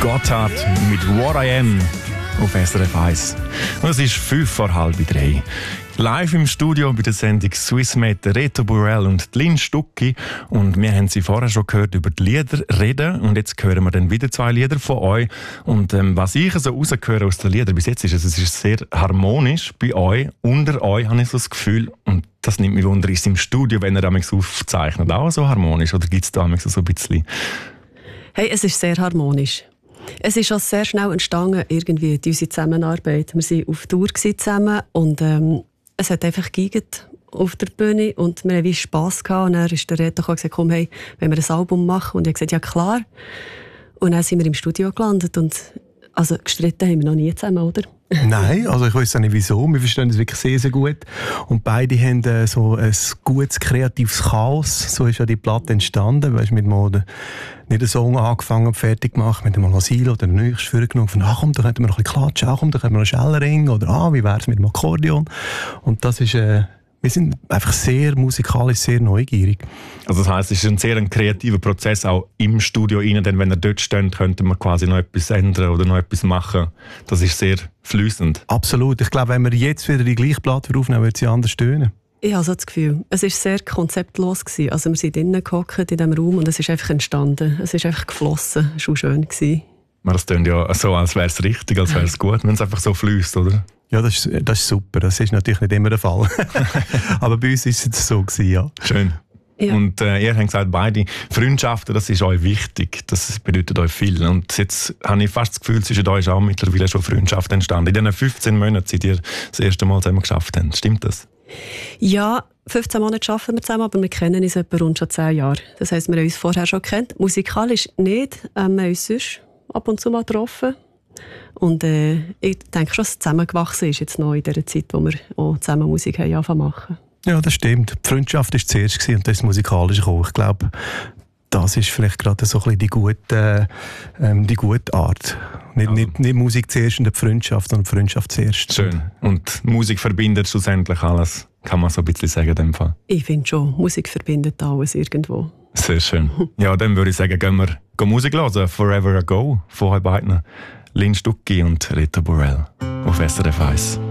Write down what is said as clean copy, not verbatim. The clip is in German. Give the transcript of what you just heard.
Gotthard mit What I Am auf SRF 1. Und es ist 2:05. Live im Studio bei der Sendung Swissmate Reto Burrell und Lynn Stucki. Und wir haben sie vorher schon gehört über die Lieder reden. Und jetzt hören wir dann wieder 2 Lieder von euch. Und was ich so rausgehöre aus den Liedern bis jetzt ist, es ist sehr harmonisch bei euch. Unter euch habe ich so das Gefühl. Und das nimmt mich wunder, ist es im Studio, wenn ihr damals aufzeichnet, auch so harmonisch? Oder gibt es da so ein bisschen? Hey, es ist sehr harmonisch. Es ist auch sehr schnell entstanden, irgendwie, unsere Zusammenarbeit. Wir waren auf Tour zusammen und es hat einfach geigert auf der Bühne und wir hatten Spass gehabt. Und dann ist der Reto gesagt, komm, hey, wenn wir ein Album machen? Und ich habe gesagt, ja klar. Und dann sind wir im Studio gelandet und also gestritten haben wir noch nie zusammen, oder? Nein, also ich weiß auch nicht wieso. Wir verstehen das wirklich sehr, sehr gut. Und beide haben so ein gutes, kreatives Chaos. So ist ja die Platte entstanden. Weißt, mit mal nicht einen Song angefangen und fertig gemacht, mit dem Asilo oder den nächsten vorgenommen. Von, komm, da könnten wir noch ein bisschen klatschen, komm, da könnten wir noch schneller ringen. Oder wie wäre es mit dem Akkordeon? Und das ist... wir sind einfach sehr musikalisch, sehr neugierig. Also das heisst, es ist ein sehr kreativer Prozess auch im Studio rein, denn wenn ihr dort steht, könnte man quasi noch etwas ändern oder noch etwas machen. Das ist sehr fließend. Absolut. Ich glaube, wenn wir jetzt wieder die gleiche Platte aufnehmen, wird sie anders tönen. Ich habe so das Gefühl, es war sehr konzeptlos gewesen. Also wir sind drinnen gehockt in diesem Raum und es ist einfach entstanden. Es ist einfach geflossen. Es war auch schön gewesen. Das klingt ja so, als wäre es richtig, als wäre es gut, wenn es einfach so fließt, oder? Ja, das ist super. Das ist natürlich nicht immer der Fall. Aber bei uns war es so gewesen, ja. Schön. Ja. Und ihr habt gesagt, beide Freundschaften, das ist euch wichtig. Das bedeutet euch viel. Und jetzt habe ich fast das Gefühl, zwischen euch ist auch mittlerweile schon Freundschaft entstanden. In diesen 15 Monaten, seit ihr das erste Mal zusammen geschafft habt. Stimmt das? Ja, 15 Monate arbeiten wir zusammen, aber wir kennen uns etwa rund schon 10 Jahre. Das heisst, wir haben uns vorher schon gekannt. Musikalisch nicht. Wir haben uns sonst ab und zu mal getroffen. Und ich denke schon, dass es zusammengewachsen ist jetzt noch in dieser Zeit, wo wir auch zusammen Musik haben angefangen zu machen. Ja, das stimmt. Die Freundschaft war zuerst und dann ist das Musikalische gekommen. Ich glaube, das ist vielleicht gerade so ein bisschen die gute Art. Nicht Musik zuerst und die Freundschaft, sondern die Freundschaft zuerst. Schön. Und Musik verbindet schlussendlich alles, kann man so ein bisschen sagen in dem Fall. Ich finde schon, Musik verbindet alles irgendwo. Sehr schön. Ja, dann würde ich sagen, gehen wir Musik hören. Forever Ago von euch beiden. Lynn Stucki und Reto Burrell auf SRF 1.